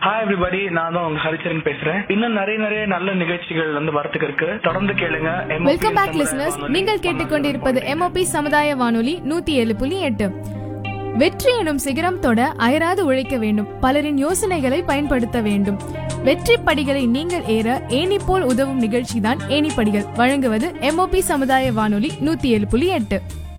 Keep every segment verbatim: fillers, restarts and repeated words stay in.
Hi everybody, நான் தான் உங்க ஹரிச்சரன் பேசுறேன். இன்னும் நிறைய நிறைய நல்ல நிகழ்ச்சிகள் வந்து வரத்துக்கு இருக்கு. தொடர்ந்து கேளுங்க. Welcome back listeners. நீங்கள் கேட்டுக்கொண்டிருப்பது எம்ஓபி சமுதாய வானொலி நூத்தி ஏழு புள்ளி எட்டு. வெற்றி எனும் சிகரம் தொட அயராது உழைக்க வேண்டும். பலரின் யோசனைகளை பயன்படுத்த வேண்டும். வெற்றி படிகளை நீங்கள் ஏற ஏணி போல் உதவும் நிகழ்ச்சி தான் ஏணிப்படிகள். வழங்குவது எம்ஓபி சமுதாய வானொலி நூத்தி ஏழு புள்ளி எட்டு.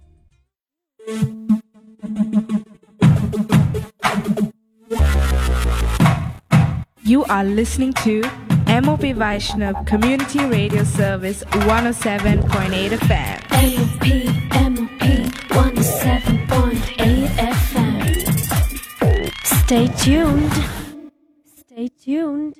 You are listening to M O P Vaishnav Community Radio Service one oh seven point eight F M. M O P, M O P one oh seven point eight F M. Stay tuned. Stay tuned.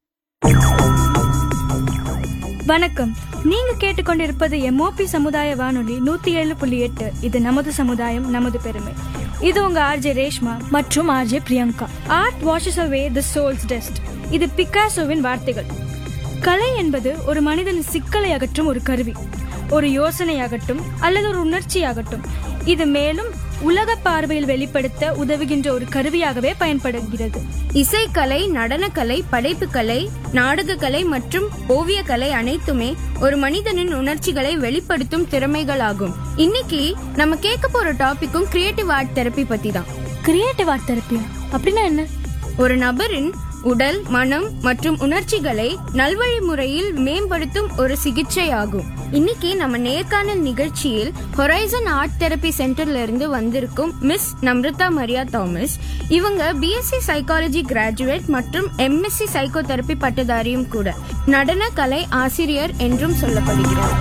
வணக்கம். நீங்க கேட்டுக்கொண்டிருப்பது MOP சமுதாய வானொலி நூத்தி ஏழு புள்ளி எட்டு. இது நமது சமுதாயம், நமது பெருமை. இது உங்க ஆர்ஜே ரேஷ்மா மற்றும் ஆர்ஜே பிரியங்கா. ஆர்ட் வாஷஸ் அவே தி சோல்ஸ் டஸ்ட். இது பிக்காசோவின் வார்த்தைகள். கலை என்பது ஒரு மனிதனின் சிக்கலை அகற்றும் ஒரு கருவி. ஒரு யோசனையாகட்டும் அல்லது ஒரு உணர்ச்சியாகட்டும், இது மேலும் உலக பார்வையில் வெளிப்படுத்த உதவுகின்ற ஒரு கருவியாகவே பயன்படுகிறது. இசைக்கலை, நடனக்கலை, படைப்புக்கலை, நாடகக்கலை மற்றும் ஓவியக்கலை அனைத்துமே ஒரு மனிதனின் உணர்ச்சிகளை வெளிப்படுத்தும் திறமைகளாகும். இன்னைக்கு நம்ம கேட்க போற டாபிக்கும் கிரியேட்டிவ் ஆர்ட் தெரப்பி பத்தி தான். கிரியேட்டிவ் ஆர்ட் தெரப்பியா அப்படின்னா என்ன? ஒரு நபரின் உடல், மனம் மற்றும் உணர்ச்சிகளை நல்வழி முறையில் மேம்படுத்தும் ஒரு சிகிச்சை ஆகும். இன்னைக்கு நம்ம நேர்காணல் நிகழ்ச்சியில் ஹொரைசன் ஆர்ட் தெரப்பி சென்டர்ல இருந்து வந்திருக்கும் மிஸ் நம்ரதா மரியா தாமஸ். இவங்க பிஎஸ்சி சைக்காலஜி கிராஜுவேட் மற்றும் எம்எஸ்சி சைக்கோ தெரப்பி பட்டதாரியும் கூட. நடன கலை ஆசிரியர் என்றும் சொல்லப்படுகிறார்.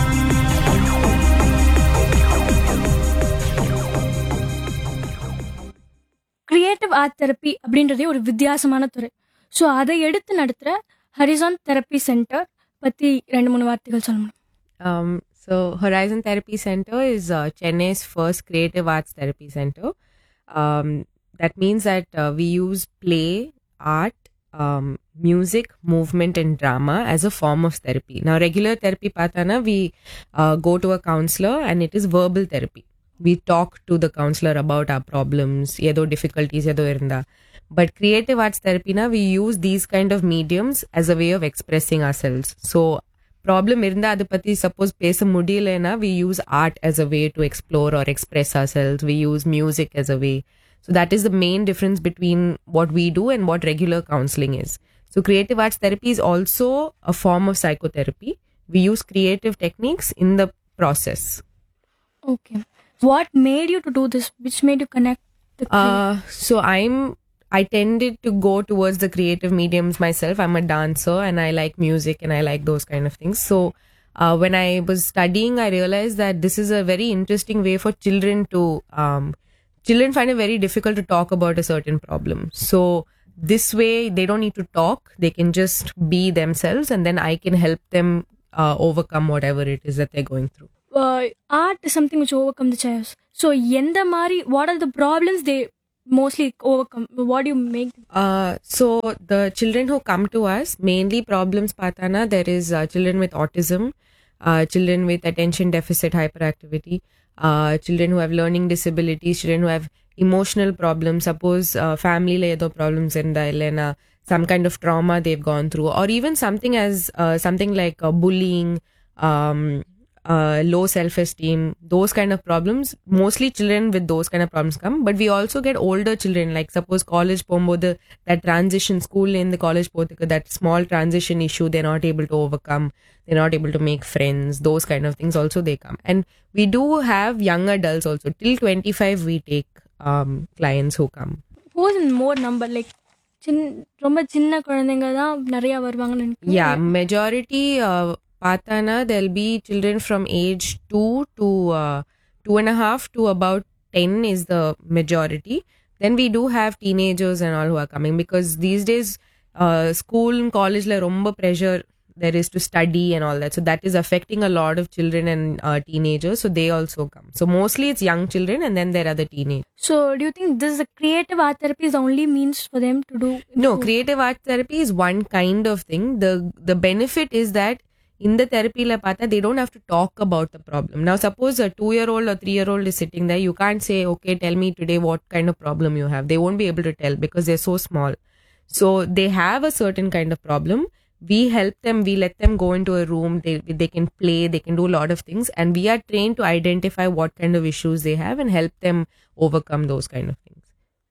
கிரியேட்டிவ் ஆர்ட் தெரப்பி அப்படின்றதே ஒரு வித்தியாசமான துறை. ஸோ அதை எடுத்து நடத்துகிற ஹரிசான் தெரப்பி சென்டர் பற்றி ரெண்டு மூணு வார்த்தைகள் சொல்லணும். Um, so Horizon Therapy Center is uh, Chennai's first creative arts therapy center. Um, that means that uh, we use play, art, um, music, movement and drama as a form of therapy. Now regular therapy patana, we uh, go to a counselor and it is verbal therapy. We talk to the counselor about our problems, yedo difficulties yedo irunda. But creative arts therapy na, we use these kind of mediums as a way of expressing ourselves. So problem irunda adu patti suppose pesa mudiyalena, we use art as a way to explore or express ourselves. We use music as a way. So that is the main difference between what we do and what regular counseling is. So creative arts therapy is also a form of psychotherapy. We use creative techniques in the process. Okay. What made you to do this? Which made you connect the uh, so I'm I tended to go towards the creative mediums myself. I'm a dancer and I like music and I like those kind of things. So uh, when I was studying, I realized that this is a very interesting way for children to um, children find it very difficult to talk about a certain problem. So this way they don't need to talk, they can just be themselves and then I can help them uh, overcome whatever it is that they're going through. uh, art is something which overcome the chaos. So yenda mari, what are the problems they mostly overcome? What do you make? Uh, so the children who come to us, mainly problems patana, there is uh, children with autism, uh, children with attention deficit hyperactivity, uh, children who have learning disabilities, children who have emotional problems. Suppose uh, family la edo problems inda illena some kind of trauma they've gone through, or even something as uh, something like uh, bullying, um, uh, low self-esteem, those kind of problems. Mostly children with those kind of problems come, but we also get older children, like suppose college pombodhu, that transition school in the college pothukku, that small transition issue they're not able to overcome, they're not able to make friends, those kind of things also they come. And we do have young adults also. Till twenty-five we take um, clients who come. Who's in more number, like சின் ரொம்ப சின்ன குழந்தைங்க தான் நிறைய வருவாங்கன்னு நினைக்கிறேன். Yeah, majority uh, patana, there'll be children from age two to uh, two and a half to about ten is the majority. Then we do have teenagers and all who are coming, because these days uh, school and college la romba pressure there is to study and all that, so that is affecting a lot of children and uh, teenagers, so they also come. So mostly it's young children and then there are the teenagers. So do you think this is a creative art therapy is the only means for them to do? No, creative art therapy is one kind of thing. The the benefit is that in the therapy la pata, they don't have to talk about the problem. Now suppose a two year old or three year old is sitting there, you can't say, okay, tell me today what kind of problem you have. They won't be able to tell because they're so small. So they have a certain kind of problem. We help them, we let them go into a room, they they can play, they can do a lot of things, and we are trained to identify what kind of issues they have and help them overcome those kind of things.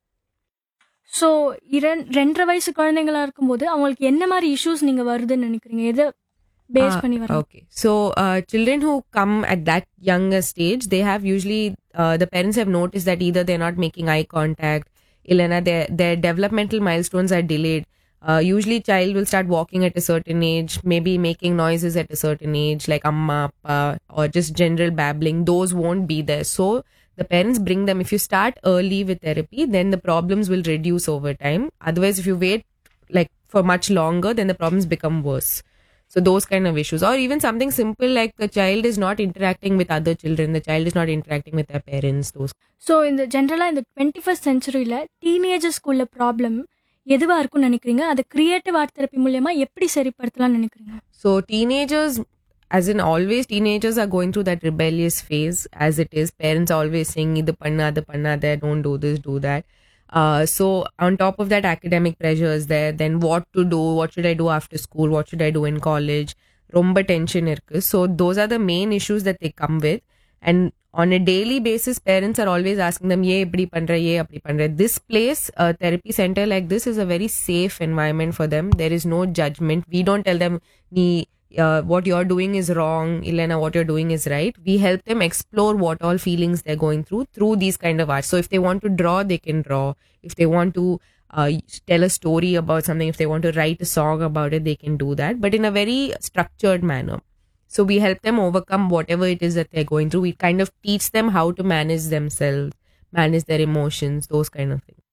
So இரண் ரெண்டரை வயசு குழந்தைங்களா இருக்கும்போது அவங்களுக்கு என்ன மாதிரி issues நீங்க வருதுன்னு நினைக்கிறீங்க? எதை பேஸ் பண்ணி வர? Okay, so uh, children who come at that younger stage, they have usually uh, the parents have noticed that either they're not making eye contact, illana their their developmental milestones are delayed. Uh, usually child will start walking at a certain age, maybe making noises at a certain age like amma, appa, or just general babbling. Those won't be there. So the parents bring them. If you start early with therapy, then the problems will reduce over time. Otherwise, if you wait like for much longer, then the problems become worse. So those kind of issues, or even something simple like the child is not interacting with other children, the child is not interacting with their parents. Those. So இந்த ஜென்ரலாக இந்த twenty first சென்ச்சுரியில் டீனேஜர்ஸ்குள்ள problem எதுவாக இருக்கும்னு நினைக்கிறீங்க? அதை creative art therapy மூலமா எப்படி சரிப்படுத்தலாம்னு நினைக்கிறீங்க? So teenagers, as in always, teenagers are going through that rebellious phase as it is. Parents are always saying, idu panna, adu panna, that don't do this, do that. Uh, so on top of that, academic pressure is there. Then what to do? What should I do after school? What should I do in college? Romba tension irukku. So those are the main issues that they come with. And on a daily basis, parents are always asking them, ye ipdi pandra, ye apdi pandra. This place, a therapy center like this, is a very safe environment for them. There is no judgment. We don't tell them, nee, uh, what you're doing is wrong, Ilana, what you're doing is right. We help them explore what all feelings they're going through through these kind of arts. So if they want to draw, they can draw. If they want to uh, tell a story about something, if they want to write a song about it, they can do that, but in a very structured manner. So we help them overcome whatever it is that they're going through. We kind of teach them how to manage themselves, manage their emotions, those kind of things.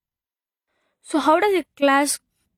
So how does a class,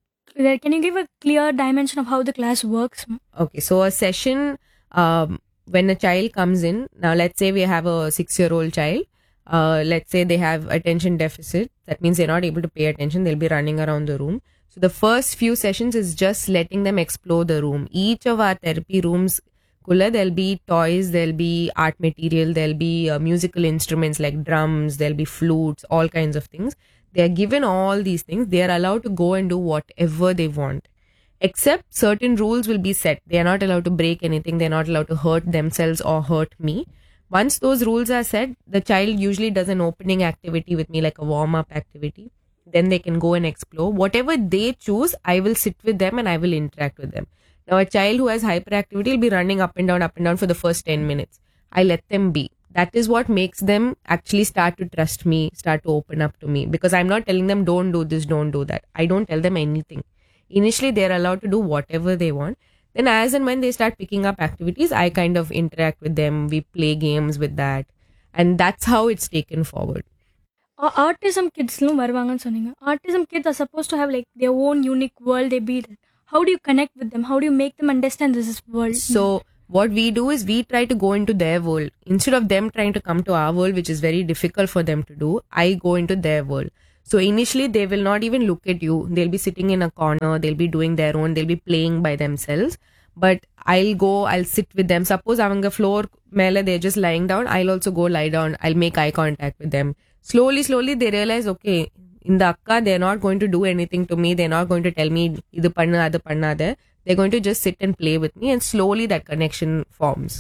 can you give a clear dimension of how the class works? Okay, so a session, um, when a child comes in, now let's say we have a six-year-old child, uh, let's say they have attention deficit, that means they're not able to pay attention, they'll be running around the room. So the first few sessions is just letting them explore the room. Each of our therapy rooms, there'll be toys, there'll be art material, there'll be uh, musical instruments like drums, there'll be flutes, all kinds of things. They are given all these things. They are allowed to go and do whatever they want, except certain rules will be set. They are not allowed to break anything. They're not allowed to hurt themselves or hurt me. Once those rules are set, the child usually does an opening activity with me, like a warm-up activity. Then they can go and explore. Whatever they choose, I will sit with them and I will interact with them. Now, a child who has hyperactivity will be running up and down, up and down for the first ten minutes. I let them be. That is what makes them actually start to trust me, start to open up to me. Because I'm not telling them, don't do this, don't do that. I don't tell them anything. Initially, they're allowed to do whatever they want. Then as and when they start picking up activities, I kind of interact with them. We play games with that. And that's how it's taken forward. Autism kidsலும் வருவாங்கன்னு சொன்னீங்க. Autism kids are supposed to have like their own unique world they be there. How do you connect with them? How do you make them understand this is world? So what we do is we try to go into their world. Instead of them trying to come to our world, which is very difficult for them to do, I go into their world. So initially they will not even look at you. They'll be sitting in a corner. They'll be doing their own. They'll be playing by themselves. But I'll go, I'll sit with them. Suppose avanga floor mele, they're just lying down. I'll also go lie down. I'll make eye contact with them. Slowly, slowly they realize, okay, in the akka, they're not going to do anything to me. They're not going to tell me, idu panna, adu panna, there. They're going to just sit and play with me, and slowly that connection forms.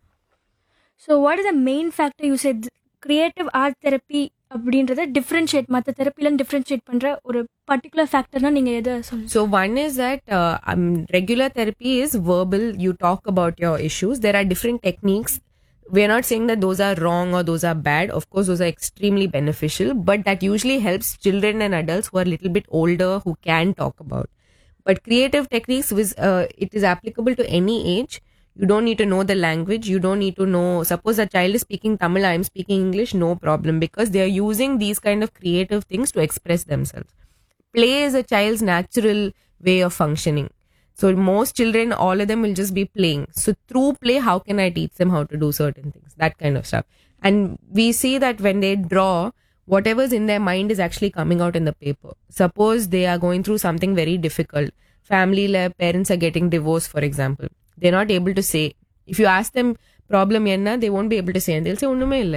So what is the main factor you said? Creative art therapy அப்படின்றத differentiate மற்ற தெரப்பிலாம் differentiate பண்ற ஒரு particular ஃபேக்டர்னா நீங்க எதை சொல்லுங்க? So one is that uh, um, regular therapy is verbal. You talk about your issues. There are different techniques. We're not saying that those are wrong or those are bad. Of course, those are extremely beneficial, but that usually helps children and adults who are a little bit older who can talk about. But creative techniques, is, uh, it is applicable to any age. You don't need to know the language. You don't need to know. Suppose a child is speaking Tamil, I am speaking English, no problem, because they are using these kind of creative things to express themselves. Play is a child's natural way of functioning. So most children, all of them will just be playing. So through play, how can I teach them how to do certain things? That kind of stuff. And we see that when they draw, whatever's in their mind is actually coming out in the paper. Suppose they are going through something very difficult. Family, parents are getting divorced, for example. They're not able to say. If you ask them problem yenna, they won't be able to say, and they'll say unnume illa,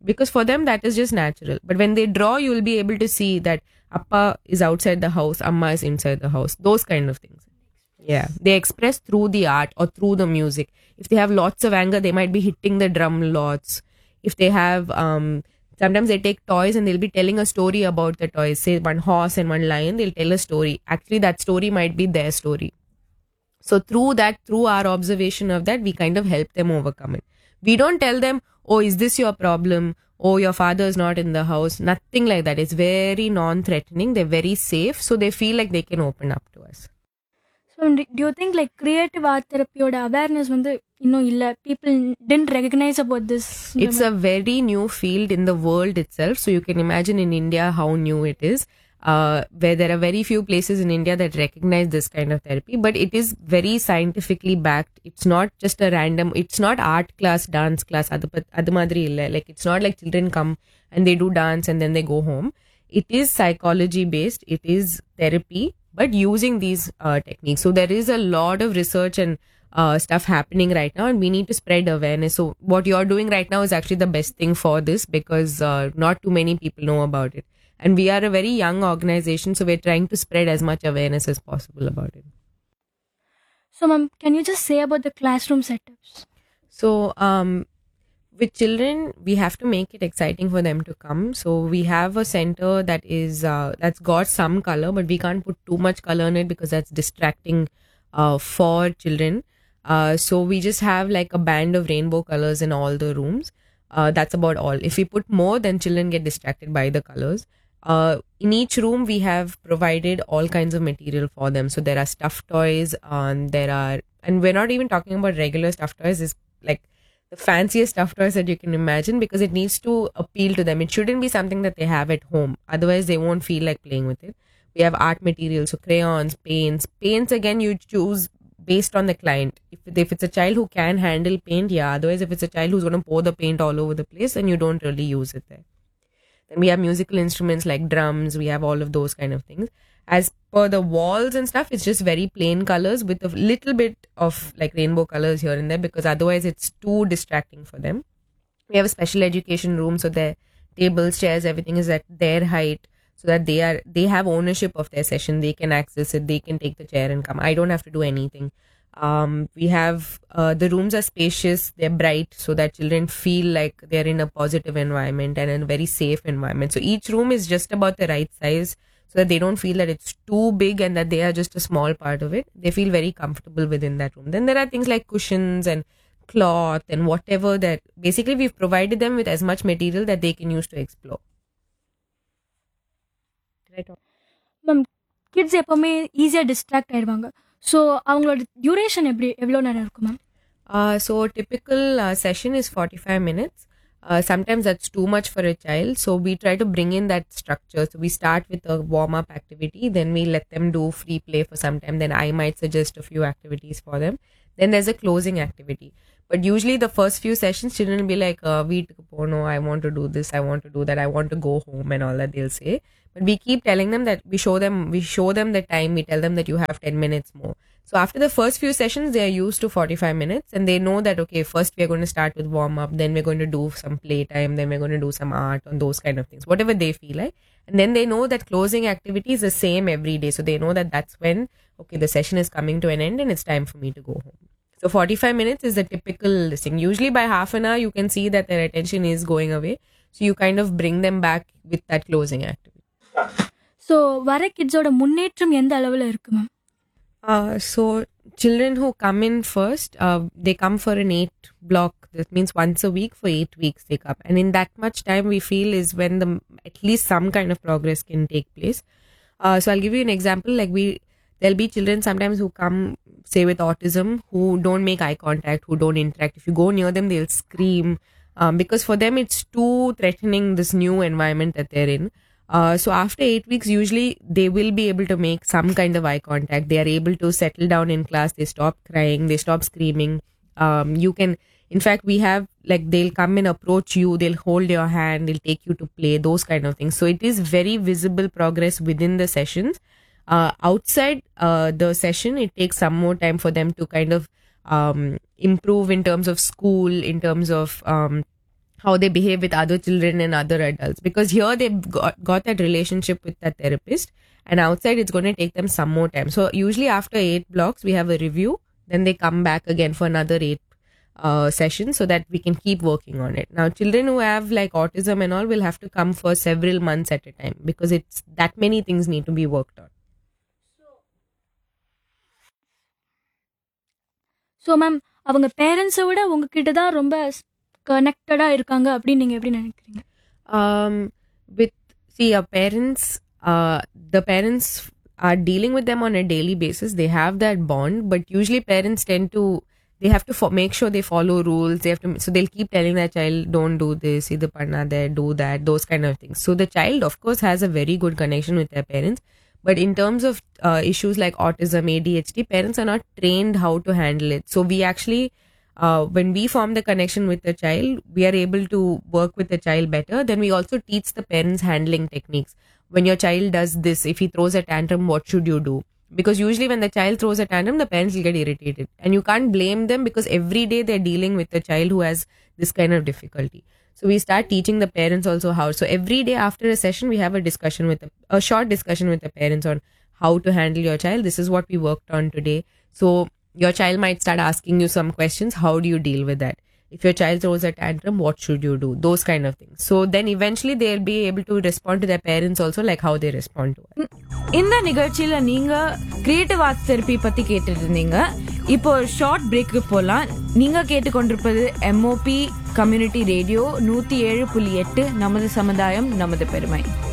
because for them that is just natural. But when they draw, you will be able to see that Appa is outside the house, Amma is inside the house, those kind of things. Yeah, they express through the art or through the music. If they have lots of anger, they might be hitting the drum lots. If they have, um, sometimes they take toys and they'll be telling a story about the toys. Say one horse and one lion, they'll tell a story. Actually, that story might be their story. So through that, through our observation of that, we kind of help them overcome it. We don't tell them, oh, is this your problem? Oh, your father is not in the house. Nothing like that. It's very non-threatening. They're very safe. So they feel like they can open up to us. So do you think like creative art therapy or awareness வந்து இன்னும் இல்ல, people didn't recognize about this? It's a very new field in the world itself. So you can imagine in India how new it is, uh, where there are very few places in India that recognize this kind of therapy. But it is very scientifically backed. It's not just a random, it's not art class, dance class. adu pat- adu madri illa. Like it's not like children come and they do dance and then they go home. It is psychology based. It is therapy, but using these uh, techniques. So there is a lot of research and uh, stuff happening right now, and we need to spread awareness. So what you're doing right now is actually the best thing for this, because uh, not too many people know about it. And we are a very young organization, so we're trying to spread as much awareness as possible about it. So ma'am, can you just say about the classroom setups? So um, with children, we have to make it exciting for them to come. So we have a center that is uh, that's got some color, but we can't put too much color in it because that's distracting uh, for children. Uh, so we just have like a band of rainbow colors in all the rooms. Uh, that's about all. If we put more, then children get distracted by the colors. Uh, in each room, we have provided all kinds of material for them. So there are stuffed toys, and there are, and we're not even talking about regular stuffed toys. It's like the fanciest stuffed toys that you can imagine, because it needs to appeal to them. It shouldn't be something that they have at home. Otherwise, they won't feel like playing with it. We have art materials, so crayons, paints. Paints, again, you choose based on the client. If, if it's a child who can handle paint, yeah. Otherwise, if it's a child who's going to pour the paint all over the place, then you don't really use it there. Then we have musical instruments like drums. We have all of those kind of things. As per the walls and stuff, it's just very plain colors with a little bit of like rainbow colors here and there, because otherwise it's too distracting for them. We have a special education room, so their tables, chairs, everything is at their height, so that they are they have ownership of their session. They can access it. They can take the chair and come. I don't have to do anything. Um, we have uh, the rooms are spacious. They're bright, so that children feel like they're in a positive environment and in a very safe environment. So each room is just about the right size, so that they don't feel that it's too big and that they are just a small part of it. They feel very comfortable within that room. Then there are things like cushions and cloth and whatever that basically we've provided them with as much material that they can use to explore. Right on. Ma'am kids எப்போவுமே ஈஸியாக distract ஆயிடுவாங்க. So அவங்களோட duration எப்படி எவ்வளோ நேரம் இருக்கும் ma'am? Uh, so typical uh, session is forty-five minutes. Uh, sometimes that's too much for a child. So we try to bring in that structure. So we start with a warm-up activity. Then we let them do free play for some time. Then I might suggest a few activities for them. Then there's a closing activity. But usually the first few sessions, children will be like, uh, oh no, I want to do this, I want to do that, I want to go home and all that they'll say. But we keep telling them that we show them, we show them the time, we tell them that you have ten minutes more. So after the first few sessions, they are used to forty-five minutes, and they know that, okay, first we are going to start with warm up, then we're going to do some playtime, then we're going to do some art and those kind of things, whatever they feel like. And then they know that closing activity is the same every day. So they know that that's when, okay, the session is coming to an end and it's time for me to go home. So forty-five minutes is the typical thing. Usually by half an hour, you can see that their attention is going away. So you kind of bring them back with that closing activity. So வர கிட்ஸோட முன்னேற்றம் எந்த அளவில் இருக்கு ma'am? Uh, so children who come in first, uh, they come for an eight block. That means once a week for eight weeks they come. And in that much time, we feel is when the at least some kind of progress can take place. Uh, so I'll give you an example. Like we, there'll be children sometimes who come, say with autism, who don't make eye contact, who don't interact. If you go near them, they'll scream um, because for them it's too threatening, this new environment that they're in. Uh, so after eight weeks, usually they will be able to make some kind of eye contact. They are able to settle down in class. They stop crying. They stop screaming. Um, you can, in fact, we have like they'll come and approach you. They'll hold your hand. They'll take you to play. Those kind of things. So it is very visible progress within the sessions. Uh, outside uh, the session, it takes some more time for them to kind of um, improve in terms of school, in terms of um, how they behave with other children and other adults, because here they've got, got that relationship with that therapist, and outside it's going to take them some more time. So usually after eight blocks we have a review, then they come back again for another eight uh, sessions so that we can keep working on it. Now children who have like autism and all will have to come for several months at a time, because it's that many things need to be worked on. So ma'am அவங்க பேரண்ட்ஸை விட உங்ககிட்ட தான் ரொம்ப கனெக்டடாக இருக்காங்க அப்படின்னு நீங்கள் எப்படி நினைக்கிறீங்க? Um, with see, our parents, uh, the parents are dealing with them on a daily basis. They have that bond, but usually parents tend to, they have to fo- make sure they follow rules. They have to, so they'll keep telling their child, don't do this, idu panna there, do that, those kind of things. So the child, of course, has a very good connection with their parents. But in terms of uh, issues like autism, A D H D, parents are not trained how to handle it. So we actually, uh, when we form the connection with the child, we are able to work with the child better. Then we also teach the parents handling techniques. When your child does this, if he throws a tantrum, what should you do? Because usually when the child throws a tantrum, the parents will get irritated. And you can't blame them, because every day they're dealing with a child who has this kind of difficulty. So we start teaching the parents also how. So every day after a session, we have a discussion with the, a short discussion with the parents on how to handle your child. This is what we worked on today. So your child might start asking you some questions. How do you deal with that? If your child throws a tantrum, what should you do? Those kind of things. So then eventually they'll be able to respond to their parents also, like how they respond to it. இந்த நிகழ்ச்சியில நீங்க creative arts therapy பத்தி கேட்டுட்டு இருந்தீங்க. இப்போ ஒரு short brake போலாம். நீங்க கேட்டுக்கொண்டிருப்பது எம்ஓபி கம்யூனிட்டி ரேடியோ நூத்தி ஏழு புள்ளி எட்டு நமது சமுதாயம் நமது பெருமை.